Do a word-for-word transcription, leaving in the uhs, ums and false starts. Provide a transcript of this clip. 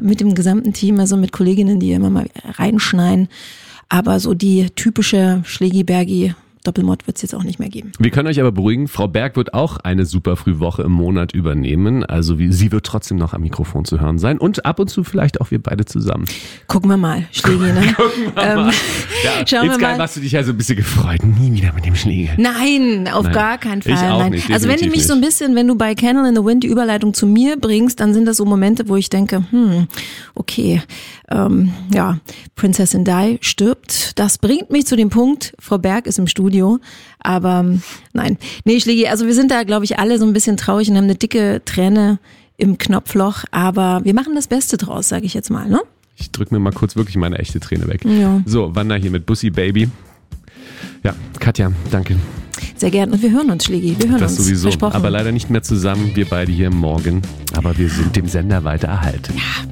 mit dem gesamten Team, also mit Kolleginnen, die immer mal reinschneien. Aber so die typische Schlägi-Bergi Doppelmord wird es jetzt auch nicht mehr geben. Wir können euch aber beruhigen, Frau Berg wird auch eine super Frühwoche im Monat übernehmen. Also wie, sie wird trotzdem noch am Mikrofon zu hören sein und ab und zu vielleicht auch wir beide zusammen. Gucken wir mal, Schlägi, ne? Gucken wir ähm, mal. Ja, schauen wir insgeheim mal. hast du dich ja so ein bisschen gefreut. Nie wieder mit dem Schlägi. Nein, auf Nein. gar keinen Fall. Ich auch Nein. nicht, Also wenn du mich definitiv so ein bisschen, wenn du bei Candle in the Wind die Überleitung zu mir bringst, dann sind das so Momente, wo ich denke, hm, okay, ähm, ja, Prinzessin Di stirbt. Das bringt mich zu dem Punkt, Frau Berg ist im Studio. Aber nein, nee, Schlägi, also wir sind da, glaube ich, alle so ein bisschen traurig und haben eine dicke Träne im Knopfloch. Aber wir machen das Beste draus, sage ich jetzt mal, ne? Ich drück mir mal kurz wirklich meine echte Träne weg. Ja. So, Wanda hier mit Bussi Baby. Ja, Katja, danke. Sehr gern. Und wir hören uns, Schlägi. Wir hören Das uns. sowieso. Versprochen. Aber leider nicht mehr zusammen, wir beide hier morgen. Aber wir sind dem Sender weiter erhalten. Ja.